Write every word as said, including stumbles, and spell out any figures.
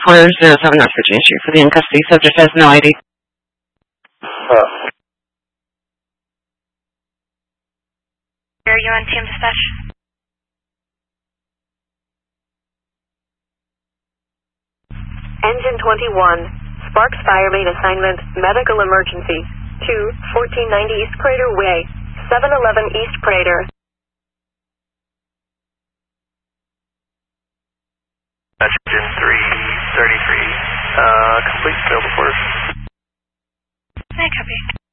four zero seven North Virginia Street for the in-custody subject has no I D. Uh. Are you on T M dispatch? Engine twenty-one, Sparks Fire Main Assignment, Medical Emergency, two fourteen ninety East Prater Way, seven eleven East Prater. Engine three thirty-three, uh, complete, failed before. I copy.